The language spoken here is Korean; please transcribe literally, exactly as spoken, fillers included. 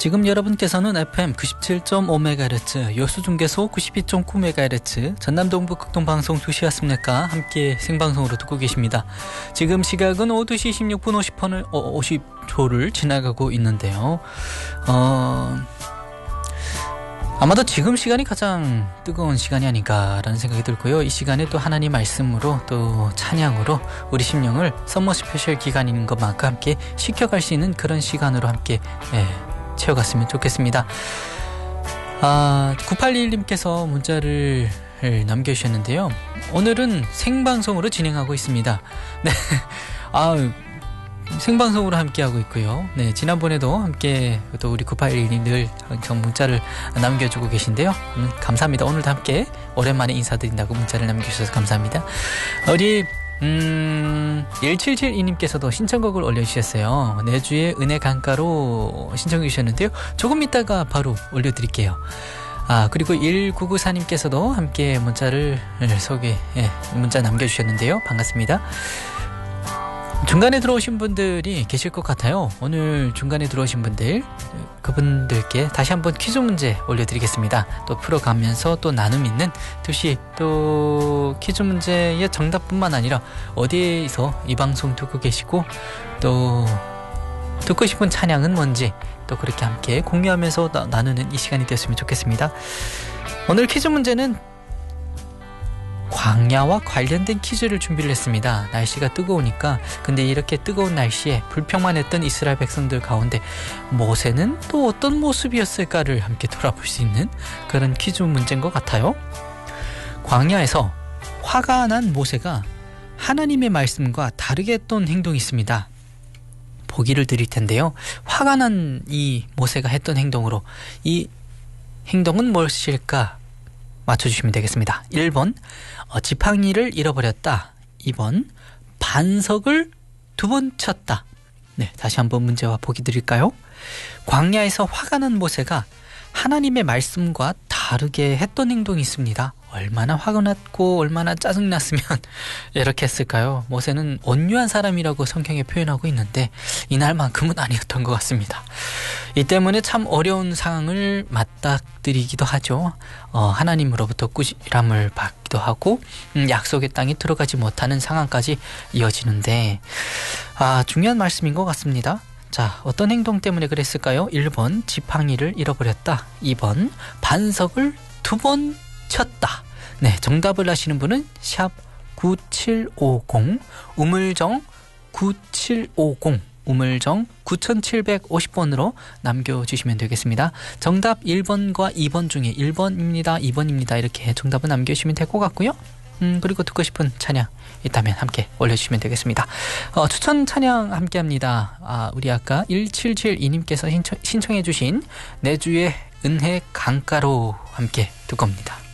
지금 여러분께서는 에프엠 구십칠 점 오 메가헤르츠, 여수중계소 구십이 점 구 메가헤르츠, 전남동부 극동방송 두 시였습니까? 함께 생방송으로 듣고 계십니다. 지금 시각은 오후 두 시 십육 분 오십 분을, 어, 오십 초를 지나가고 있는데요. 어... 아마도 지금 시간이 가장 뜨거운 시간이 아닌가라는 생각이 들고요. 이 시간에 또 하나님 말씀으로 또 찬양으로 우리 심령을 썸머 스페셜 기간인 것만큼 함께 식혀갈 수 있는 그런 시간으로 함께 예, 채워갔으면 좋겠습니다. 아, 구팔이일 님께서 문자를 남겨주셨는데요. 오늘은 생방송으로 진행하고 있습니다. 네, 아, 생방송으로 함께하고 있고요. 네, 지난번에도 함께 또 우리 구팔일 님이 늘 문자를 남겨주고 계신데요. 음, 감사합니다. 오늘도 함께 오랜만에 인사드린다고 문자를 남겨주셔서 감사합니다. 우리 음, 일칠칠이 님께서도 신청곡을 올려주셨어요. 내주의 은혜 강가로 신청해 주셨는데요. 조금 이따가 바로 올려드릴게요. 아, 그리고 일구구사 님께서도 함께 문자를 소개, 예, 문자 남겨주셨는데요. 반갑습니다. 중간에 들어오신 분들이 계실 것 같아요. 오늘 중간에 들어오신 분들, 그분들께 다시 한번 퀴즈 문제 올려드리겠습니다. 또 풀어가면서 또 나눔 있는 두 시, 또 퀴즈 문제의 정답뿐만 아니라 어디에서 이 방송 듣고 계시고 또 듣고 싶은 찬양은 뭔지 또 그렇게 함께 공유하면서 나, 나누는 이 시간이 되었으면 좋겠습니다. 오늘 퀴즈 문제는 광야와 관련된 퀴즈를 준비를 했습니다. 날씨가 뜨거우니까, 근데 이렇게 뜨거운 날씨에 불평만 했던 이스라엘 백성들 가운데 모세는 또 어떤 모습이었을까를 함께 돌아볼 수 있는 그런 퀴즈 문제인 것 같아요. 광야에서 화가 난 모세가 하나님의 말씀과 다르게 했던 행동이 있습니다. 보기를 드릴 텐데요. 화가 난 이 모세가 했던 행동으로 이 행동은 무엇일까 맞춰주시면 되겠습니다. 일 번 어, 지팡이를 잃어버렸다. 이 번 반석을 두 번 쳤다. 네, 다시 한번 문제와 보기 드릴까요? 광야에서 화가 난 모세가 하나님의 말씀과 다르게 했던 행동이 있습니다. 얼마나 화가 났고 얼마나 짜증났으면 이렇게 했을까요? 모세는 온유한 사람이라고 성경에 표현하고 있는데 이날만큼은 아니었던 것 같습니다. 이 때문에 참 어려운 상황을 맞닥뜨리기도 하죠. 어, 하나님으로부터 꾸지람을 받기도 하고 음, 약속의 땅에 들어가지 못하는 상황까지 이어지는데 아, 중요한 말씀인 것 같습니다. 자, 어떤 행동 때문에 그랬을까요? 일 번 지팡이를 잃어버렸다. 이 번 반석을 두 번 쳤다. 네, 정답을 아시는 분은 샵 구칠오공, 우물정 구칠오공, 우물정 구칠오공 번으로 남겨주시면 되겠습니다. 정답 일 번과 이 번 중에 일 번입니다, 이 번입니다 이렇게 정답을 남겨주시면 될 것 같고요. 음, 그리고 듣고 싶은 찬양 있다면 함께 올려주시면 되겠습니다. 어, 추천 찬양 함께 합니다. 아, 우리 아까 일칠칠이 님께서 신청, 신청해 주신 내주의 은혜 강가로 함께 듣고 옵니다.